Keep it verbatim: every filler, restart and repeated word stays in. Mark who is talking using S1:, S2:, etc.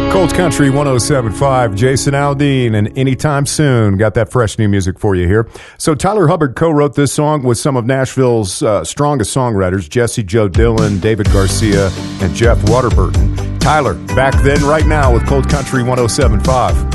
S1: Cold Country one oh seven point five, Jason Aldean, and Anytime Soon. Got that fresh new music for you here. So Tyler Hubbard co-wrote this song with some of Nashville's uh, strongest songwriters, Jesse Joe Dillon, David Garcia, and Jeff Waterburton. Tyler, back then, right now with Cold Country one oh seven point five.